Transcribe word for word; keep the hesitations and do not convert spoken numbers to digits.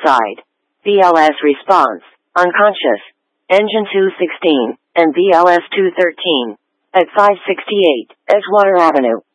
side. B L S response, unconscious. Engine two sixteen, and B L S two thirteen. At five sixty-eight, Edgewater Avenue.